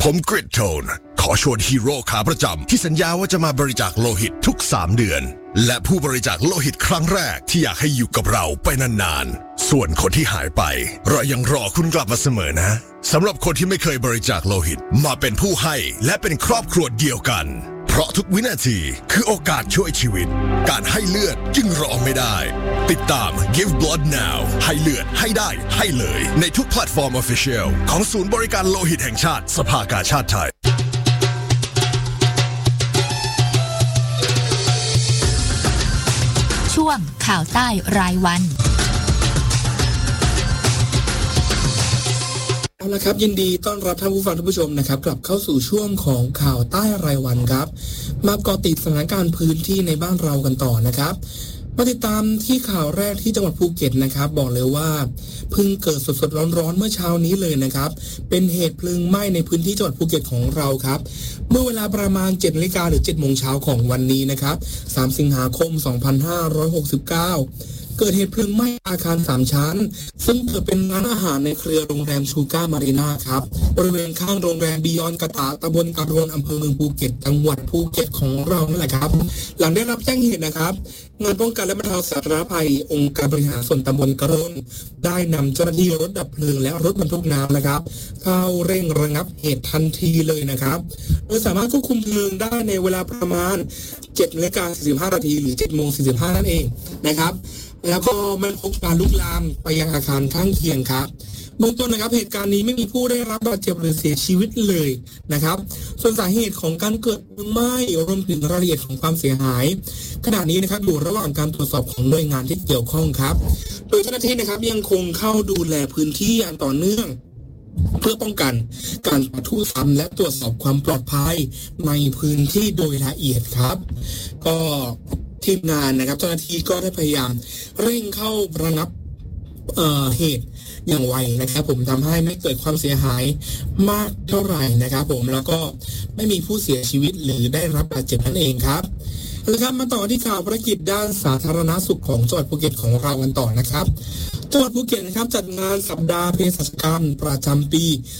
ผมกริดโทนขอชวนฮีโร่ขาประจำที่สัญญาว่าจะมาบริจาคโลหิตทุก3 เดือนและผู้บริจาคโลหิตครั้งแรกที่อยากให้อยู่กับเราไปนานๆส่วนคนที่หายไปเรายังรอคุณกลับมาเสมอนะสำหรับคนที่ไม่เคยบริจาคโลหิตมาเป็นผู้ให้และเป็นครอบครัวเดียวกันเพราะทุกวินาทีคือโอกาสช่วยชีวิตการให้เลือดจึงรอไม่ได้ติดตาม Give Blood Now ให้เลือดให้ได้ให้เลยในทุกแพลตฟอร์ม Official ของศูนย์บริการโลหิตแห่งชาติสภากาชาดไทยช่วงข่าวใต้รายวันเอาละครับยินดีต้อนรับท่านผู้ฟังท่านผู้ชมนะครับกลับเข้าสู่ช่วงของข่าวใต้รายวันครับมาเกาะติดสถานการณ์พื้นที่ในบ้านเรากันต่อนะครับมาติดตามที่ข่าวแรกที่จังหวัดภูเก็ตนะครับบอกเลยว่าเพิ่งเกิดสดๆร้อนๆเมื่อเช้านี้เลยนะครับเป็นเหตุเพลิงไหม้ในพื้นที่จังหวัดภูเก็ตของเราครับเมื่อเวลาประมาณ 7:00 นหรือ 7:00 นของวันนี้นะครับ3 สิงหาคม 2569เกิดเหตุเพลิงไหม้อาคาร3 ชั้นซึ่งเกิดเป็นร้านอาหารในเครือโรงแรมชูก้ามารีนาครับบริเวณข้างโรงแรมบียอนกะตะตำบลกะโรนอำเภอเมืองภูเก็ตจังหวัดภูเก็ตของเรานั่นแหละครับหลังได้รับแจ้งเหตุนะครับงานป้องกันและบรรเทาสาธารณภัยองค์การบริหารส่วนตำบลกะโรนได้นำเจ้าหน้าที่รถดับเพลิงและรถบรรทุกน้ำนะครับเข้าเร่งระงับเหตุทันทีเลยนะครับโดยสามารถควบคุมเพลิงได้ในเวลาประมาณ 7:45 นหรือ 7:45 นั่นเองนะครับแล้วก็ไม่พบการลุกลามไปยังอาคารข้างเคียงครับเบื้องต้นนะครับเหตุการณ์นี้ไม่มีผู้ได้รับบาดเจ็บหรือเสียชีวิตเลยนะครับส่วนสาเหตุของการเกิดเพลิงไหม้รวมถึงรายละเอียดของความเสียหายขณะนี้นะครับอยู่ระหว่างการตรวจสอบของหน่วยงานที่เกี่ยวข้องครับโดยเจ้าหน้าที่นะครับยังคงเข้าดูแลพื้นที่อย่างต่อเนื่องเพื่อป้องกันการปะทุซ้ำและตรวจสอบความปลอดภัยในพื้นที่โดยละเอียดครับก็ทีมงานนะครับเจ้าหน้าที่ก็ได้พยายามเร่งเข้าระงับเหตุอย่างไวนะครับผมทำให้ไม่เกิดความเสียหายมากเท่าไหร่นะครับผมแล้วก็ไม่มีผู้เสียชีวิตหรือได้รับบาดเจ็บนั่นเองครับนะครับมาต่อที่ข่าวภารกิจด้านสาธารณสุขของจังหวัดภูเก็ตของเรากันต่อนะครับจังหวัดภูเก็ตนะครับจัดงานสัปดาห์เภสัชกรรมประจำปี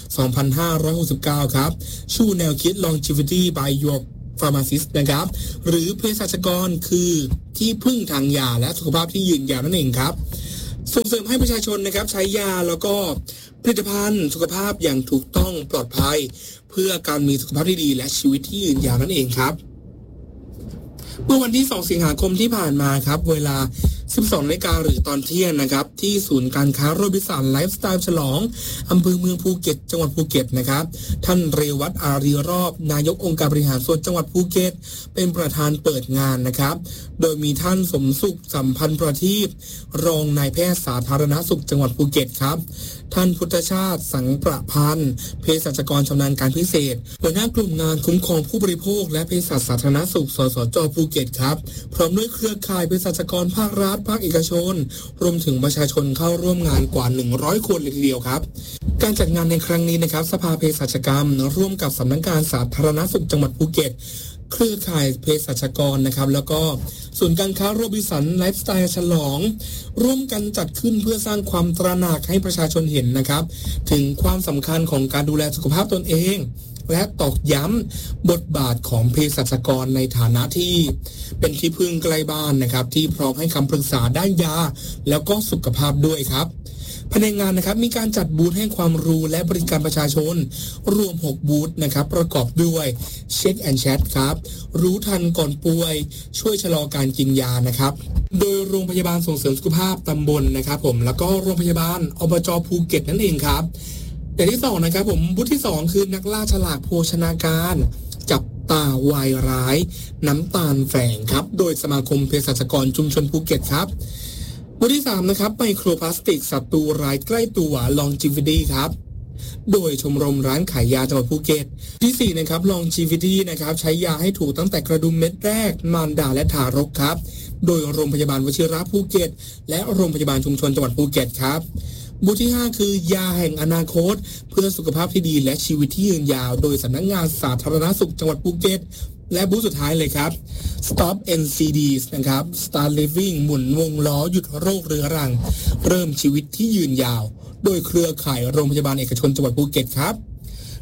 2569 ครับชูแนวคิด Longevity by Your Pharmacist นะครับหรือเภสัชกรคือที่พึ่งทางยาและสุขภาพที่ยืนยาวนั่นเองครับส่งเสริมให้ประชาชนนะครับใช้ยาแล้วก็ผลิตภัณฑ์สุขภาพอย่างถูกต้องปลอดภัยเพื่อการมีสุขภาพที่ดีและชีวิตที่ยืนยาวนั่นเองครับเมื่อวันที่ 2 สิงหาคมที่ผ่านมาครับเวลา 12 นาฬิกาหรือตอนเที่ยงนะครับที่ศูนย์การค้าโรบินสันไลฟ์สไตล์ฉลองอำเภอเมืองภูเก็ตจังหวัดภูเก็ตนะครับท่านเรวัตอารีรอบนายกองค์การบริหารส่วนจังหวัดภูเก็ตเป็นประธานเปิดงานนะครับโดยมีท่านสมสุขสัมพันธ์ประทีปรองนายแพทย์สาธารณสุขจังหวัดภูเก็ตครับท่านพุทธชาติสังประพันธ์เภสัชกรชำนาญการพิเศษหัวหน้ากลุ่มงานคุ้มครองผู้บริโภคและเภสัชสาธารณสุขสสจ.ภูเก็ตครับพร้อมด้วยเครือข่ายเภสัชกรภาครัฐภาคเอกชนรวมถึงประชาชนเข้าร่วมงานกว่า100 คนเลยทีเดียวครับการจัดงานในครั้งนี้นะครับสภาเภสัชกรรมร่วมกับสำนักงานสาธารณสุขจังหวัดภูเก็ตเครือข่ายเภสัชกรนะครับแล้วก็ศูนย์การค้าโรบินสันไลฟ์สไตล์ฉลองร่วมกันจัดขึ้นเพื่อสร้างความตระหนักให้ประชาชนเห็นนะครับถึงความสำคัญของการดูแลสุขภาพตนเองและตอกย้ำบทบาทของเภสัชกรในฐานะที่เป็นที่พึ่งใกล้บ้านนะครับที่พร้อมให้คำปรึกษาด้านยาแล้วก็สุขภาพด้วยครับภายในงานนะครับมีการจัดบูธให้ความรู้และบริการประชาชนรวม6บูธนะครับประกอบด้วยเช็คแอนด์แชทครับรู้ทันก่อนป่วยช่วยชะลอการกินยานะครับโดยโรงพยาบาลส่งเสริมสุขภาพตำบลนะครับผมแล้วก็โรงพยาบาลอบจ.ภูเก็ตนั่นเองครับอย่างที่2นะครับผมบูธที่2คือนักล่าฉลากโภชนาการจับตาวายร้ายน้ำตาลแฝงครับโดยสมาคมเภสัชกรชุมชนภูเก็ตครับบูธที่3นะครับไมโครพลาสติกศัตรูร้ายใกล้ตัว Longevity ครับโดยชมรมร้านขายยาจังหวัดภูเก็ตที่4นะครับ Longevity นะครับใช้ยาให้ถูกตั้งแต่กระดุมเม็ดแรกมารดาและทารกครับโดยโรงพยาบาลวชิระภูเก็ตและโรงพยาบาลชุมชนจังหวัดภูเก็ตครับบูธที่5คือยาแห่งอนาคตเพื่อสุขภาพที่ดีและชีวิตที่ยืนยาวโดยสำนักงานสาธารณสุขจังหวัดภูเก็ตและบูธสุดท้ายเลยครับ Stop NCDs นะครับ Start Living หมุนวงล้อหยุดโรคเรื้อรังเริ่มชีวิตที่ยืนยาวโดยเครือข่ายโรงพยาบาลเอกชนจังหวัดภูเก็ตครับ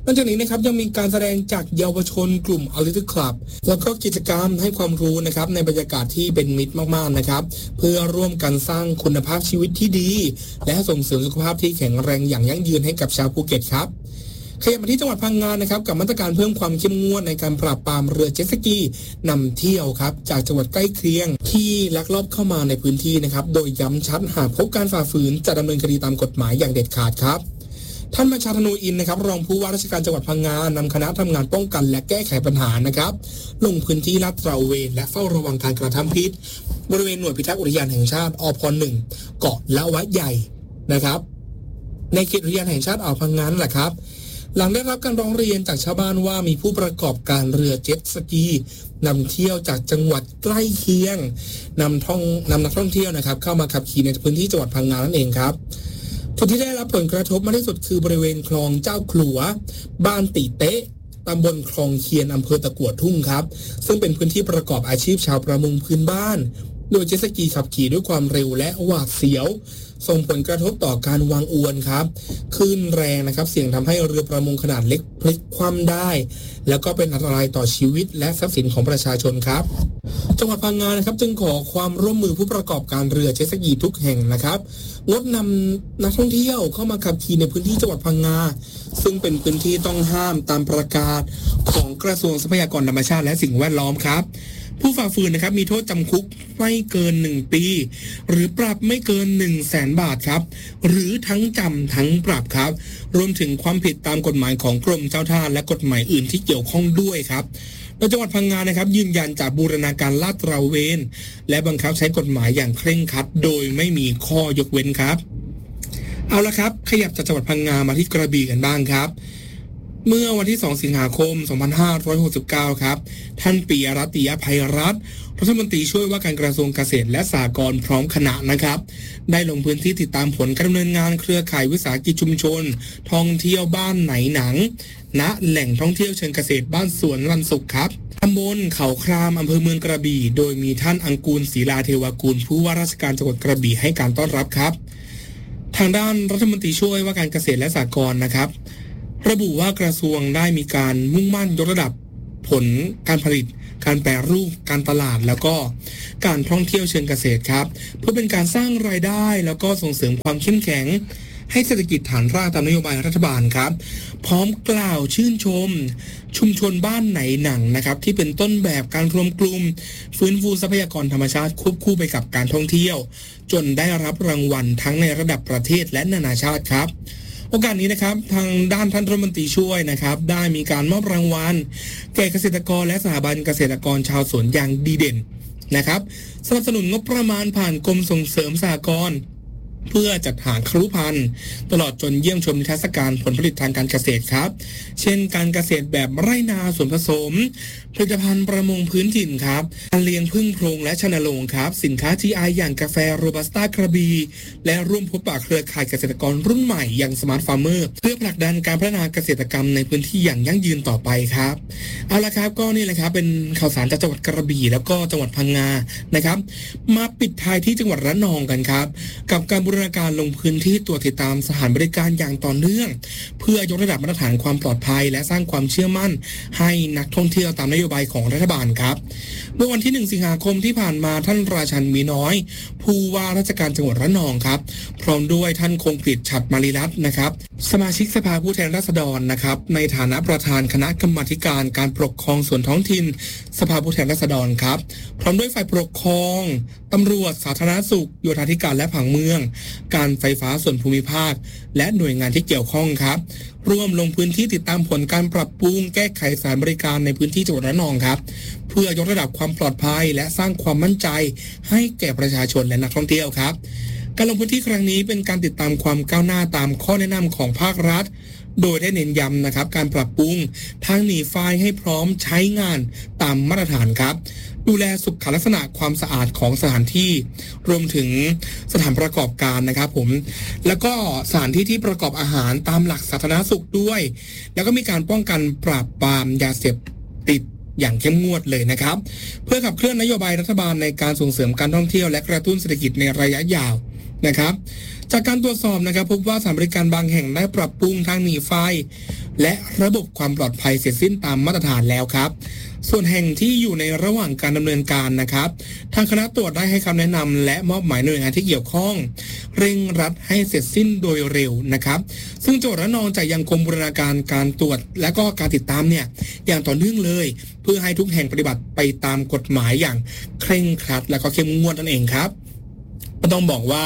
นอกจากนี้นะครับยังมีการแสดงจากเยาวชนกลุ่ม Little Club แล้วก็กิจกรรมให้ความรู้นะครับในบรรยากาศที่เป็นมิตรมากๆนะครับเพื่อร่วมกันสร้างคุณภาพชีวิตที่ดีและส่งเสริมสุขภาพที่แข็งแรงอย่างยั่งยืนให้กับชาวภูเก็ตครับขยับมาที่จังหวัดพังงานะครับกับมาตรการเพิ่มความเข้มงวดในการปราบปรามเรือเจ็ตสกีนำเที่ยวครับจากจังหวัดใกล้เคียงที่ลักลอบเข้ามาในพื้นที่นะครับโดยย้ำชัดหากพบการฝ่าฝืนจะดำเนินคดีตามกฎหมายอย่างเด็ดขาดครับท่านบัญชาธนูอินนะครับรองผู้ว่าราชการจังหวัดพังงานำคณะทำงานป้องกันและแก้ไขปัญหานะครับลงพื้นที่ลาดตระเวนและเฝ้าระวังการกระทำผิดบริเวณหน่วยพิทักษ์อุทยานแห่งชาติอพ.1 เกาะละวะใหญ่นะครับในเขตอุทยานแห่งชาติอ่าวพังงานแหละครับหลังได้รับการร้องเรียนจากชาวบ้านว่ามีผู้ประกอบการเรือเจ็ตสกีนำเที่ยวจากจังหวัดใกล้เคียงนำนักท่องเที่ยวนะครับเข้ามาขับขี่ในพื้นที่จังหวัดพังงานั่นเองครับจุดที่ได้รับผลกระทบมากที่สุดคือบริเวณคลองเจ้าขลัวบ้านติเต๊ะตำบลคลองเคียนอำเภอตะกั่วทุ่งครับซึ่งเป็นพื้นที่ประกอบอาชีพชาวประมงพื้นบ้านโดยเจ็ตสกีขับขี่ด้วยความเร็วและหวาดเสียวส่งผลกระทบต่อการวางอวนครับคลื่นแรงนะครับเสี่ยงทำให้เรือประมงขนาดเล็กพลิกคว่ำได้แล้วก็เป็นอันตรายต่อชีวิตและทรัพย์สินของประชาชนครับจังหวัดพังงานะครับจึงขอความร่วมมือผู้ประกอบการเรือเจ็ตสกีทุกแห่งนะครับงดนำนักท่องเที่ยวเข้ามาขับขี่ในพื้นที่จังหวัดพังงาซึ่งเป็นพื้นที่ต้องห้ามตามประกาศของกระทรวงทรัพยากรธรรมชาติและสิ่งแวดล้อมครับผู้ฝ่าฝืนนะครับมีโทษจำคุกไม่เกิน1 ปีหรือปรับไม่เกิน 100,000 บาทครับหรือทั้งจำทั้งปรับครับรวมถึงความผิดตามกฎหมายของกรมเจ้าท่าและกฎหมายอื่นที่เกี่ยวข้องด้วยครับโดยจังหวัดพังงานะครับยืนยันจะบูรณาการลาดตระเวนและบังคับใช้กฎหมายอย่างเคร่งครัดโดยไม่มีข้อยกเว้นครับเอาละครับขยับจากจังหวัดพังงามาที่กระบี่กันบ้างครับเมื่อวันที่2 สิงหาคม 2569 ครับท่านปิยรัตน์ ติยไพรัตน์รัฐมนตรีช่วยว่าการกระทรวงเกษตรและสหกรณ์พร้อมคณะนะครับได้ลงพื้นที่ติดตามผลการดำเนินงานเครือข่ายวิสาหกิจชุมชนท่องเที่ยวบ้านไหนหนังณแหล่งท่องเที่ยวเชิงเกษตรบ้านสวนวันศุกร์ครับตำบลเขาครามอำเภอเมืองกระบี่โดยมีท่านอังกูลศรีลาเทวกุลผู้ว่าราชการจังหวัดกระบี่ให้การต้อนรับครับทางด้านรัฐมนตรีช่วยว่าการเกษตรและสหกรณ์นะครับระบุว่ากระทรวงได้มีการมุ่งมั่นยกระดับผลการผลิตการแปรรูปการตลาดแล้วก็การท่องเที่ยวเชิงเกษตรครับเพื่อเป็นการสร้างรายได้แล้วก็ส่งเสริมความเข้มแข็งให้เศรษฐกิจฐานรากตามนโยบายรัฐบาลครับพร้อมกล่าวชื่นชมชุมชนบ้านไหนหนังนะครับที่เป็นต้นแบบการรวมกลุ่มฟื้นฟูทรัพยากรธรรมชาติควบคู่ไปกับการท่องเที่ยวจนได้รับรางวัลทั้งในระดับประเทศและนานาชาติครับโอกาสนี้นะครับทางด้านท่านรัฐมนตรีช่วยนะครับได้มีการมอบรางวัลแก่เกษตรกรและสถาบันเกษตรกรชาวสวนอย่างดีเด่นนะครับสนับสนุนงบประมาณผ่านกรมส่งเสริมสหกรณ์เพื่อจัดหาครุพันธุ์ตลอดจนเยี่ยมชมนิทรรศการผลผลิตทางการเกษตรครับเช่นการเกษตรแบบไร่นาส่วนผสมผลิตภัณฑ์ประมงพื้นถิ่นครับการเลี้ยงผึ้งโพรงและชนโรงครับสินค้า GI อย่างกาแฟโรบัสต้ากระบี่และร่วมพบปะเครือข่ายเกษตรกรรุ่นใหม่อย่างสมาร์ทฟาร์มเมอร์เพื่อผลักดันการพัฒนาเกษตรกรรมในพื้นที่อย่างยั่งยืนต่อไปครับเอาละครับก็นี่แหละครับเป็นข่าวสารจากจังหวัดกระบี่แล้วก็จังหวัดพังงานะครับมาปิดท้ายที่จังหวัดระนองกันครับกับการบูรณาการลงพื้นที่ตรวจติดตามสถานบริการอย่างต่อเนื่องเพื่อยกระดับมาตรฐานความปลอดภัยและสร้างความเชื่อมั่นให้นักท่องเที่ยวตามนโยบายของรัฐบาลครับเมื่อวันที่1 สิงหาคมที่ผ่านมาท่านราชันมีน้อยผู้ว่าราชการจังหวัดระนองครับพร้อมด้วยท่านคงกฤษ ฉัตรมาลีรัตน์นะครับสมาชิกสภาผู้แทนราษฎรนะครับในฐานะประธานคณะกรรมาธิการการปกครองส่วนท้องถิ่นสภาผู้แทนราษฎรครับพร้อมด้วยฝ่ายปกครองตำรวจสาธารณสุขโยธาธิการและผังเมืองการไฟฟ้าส่วนภูมิภาคและหน่วยงานที่เกี่ยวข้องครับร่วมลงพื้นที่ติดตามผลการปรับปรุงแก้ไขสถานบริการในพื้นที่จังหวัดระนองครับเพื่อยกระดับความปลอดภัยและสร้างความมั่นใจให้แก่ประชาชนและนักท่องเที่ยวครับการลงพื้นที่ครั้งนี้เป็นการติดตามความก้าวหน้าตามข้อแนะนำของภาครัฐโดยได้เน้นย้ำนะครับการปรับปรุงทางหนีไฟให้พร้อมใช้งานตามมาตรฐานครับดูแลสุขลักษณะความสะอาดของสถานที่รวมถึงสถานประกอบการนะครับผมแล้วก็สถานที่ที่ประกอบอาหารตามหลักสาธารณสุขด้วยแล้วก็มีการป้องกันปราบปรามยาเสพติดอย่างเข้มงวดเลยนะครับเพื่อขับเคลื่อนนโยบายรัฐบาลในการส่งเสริมการท่องเที่ยวและกระตุ้นเศรษฐกิจในระยะยาวนะครับจากการตรวจสอบนะครับพบว่าสถานบริการบางแห่งได้ปรับปรุงทางหนีไฟและระบบความปลอดภัยเสร็จสิ้นตามมาตรฐานแล้วครับส่วนแห่งที่อยู่ในระหว่างการดำเนินการนะครับทางคณะตรวจได้ให้คำแนะนำและมอบหมายหน่วยงานที่เกี่ยวข้องเร่งรัดให้เสร็จสิ้นโดยเร็วนะครับซึ่งจังหวัดระนองจะยังคงบูรณาการการตรวจและก็การติดตามเนี่ยอย่างต่อเนื่องเลยเพื่อให้ทุกแห่งปฏิบัติไปตามกฎหมายอย่างเคร่งครัดและก็เข้มงวดนั่นเองครับก็ต้องบอกว่า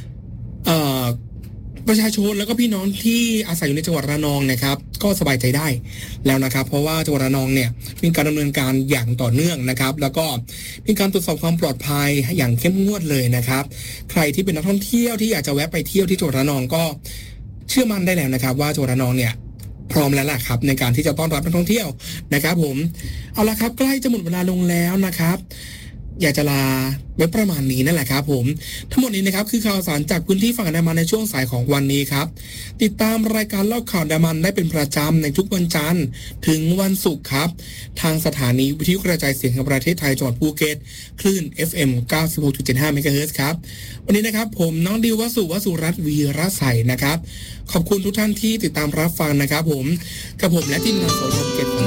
ประชาชนแล้วก็พี่น้องที่อาศัยอยู่ในจังหวัดระนองนะครับก็สบายใจได้แล้วนะครับเพราะว่าจังหวัดระนองเนี่ยมีการดำเนินการอย่างต่อเนื่องนะครับแล้วก็มีการตรวจสอบความปลอดภัยอย่างเข้มงวดเลยนะครับใครที่เป็นนักท่องเที่ยวที่อยากจะแวะไปเที่ยวที่จังหวัดระนองก็เชื่อมั่นได้แล้วนะครับว่าจังหวัดระนองเนี่ยพร้อมแล้วล่ะครับในการที่จะต้อนรับนักท่องเที่ยวนะครับผมเอาละครับใกล้จะหมดเวลาลงแล้วนะครับอยากจะลาไว้ประมาณนี้นั่นแหละครับผมทั้งหมดนี้นะครับคือข่าวสารจากพื้นที่ฝั่งอันดามันในช่วงสายของวันนี้ครับติดตามรายการเล่าข่าวอันดามันได้เป็นประจำในทุกวันจันทร์ถึงวันศุกร์ครับทางสถานีวิทยุกระจายเสียงแห่งประเทศไทยจังหวัดภูเก็ตคลื่น FM 96.75 เมกะเฮิรตซ์ครับวันนี้นะครับผมน้องดิววสุรัตน์วีระใสนะครับขอบคุณทุกท่านที่ติดตามรับฟังนะครับผมกับผมและทีมงานสพภูเก็ต